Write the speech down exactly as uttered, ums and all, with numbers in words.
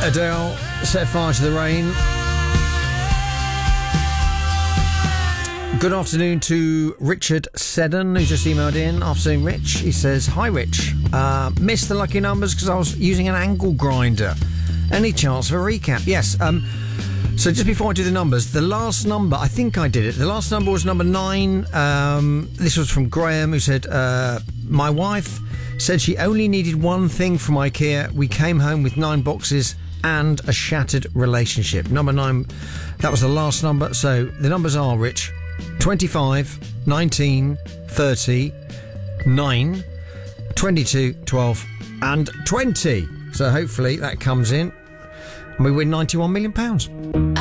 Adele, Set Fire to the Rain. Good afternoon to Richard Seddon, who's just emailed in. Afternoon, Rich. He says, hi, Rich. Uh, missed the lucky numbers because I was using an angle grinder. Any chance for a recap? Yes. Um, so just before I do the numbers, the last number, I think I did it. The last number was number nine. Um, this was from Graham, who said, uh, my wife said she only needed one thing from IKEA. We came home with nine boxes and a shattered relationship. Number nine, that was the last number. So the numbers are, Rich, twenty-five, nineteen, thirty, nine, twenty-two, twelve and twenty. So hopefully that comes in and we win ninety-one million pounds.